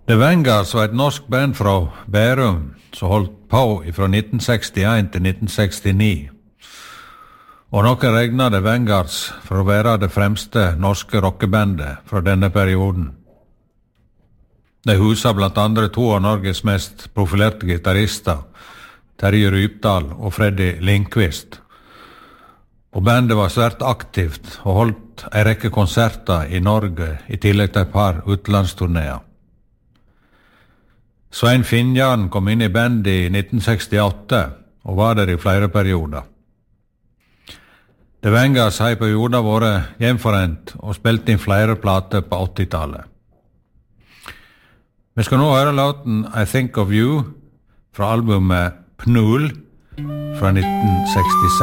The Vanguards var et norsk band fra Bærum som holdt på fra 1961 til 1969. Og noen regner The Vanguards for å være det fremste norske rockebandet fra denne perioden. De huser blant andre to av Norges mest profilerte gitarister, Terje Rypdal og Freddy Lindqvist. Og bandet var svært aktivt og holdt en rekke konserter i Norge i tillegg til et par utenlandsturnéer. Svein Finnjan kom inn i bandet i 1968 og var der i flere perioder. The Vanguards har i perioder vært gjenforent og spilt inn flere plater på 80-tallet. Vi skal nå høre låten I Think of You fra albumet Pnul fra 1966.